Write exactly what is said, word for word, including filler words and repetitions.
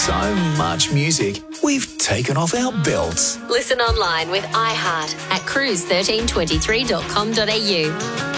so much music, we've taken off our belts. Listen online with iHeart at cruise one three two three dot com dot a u.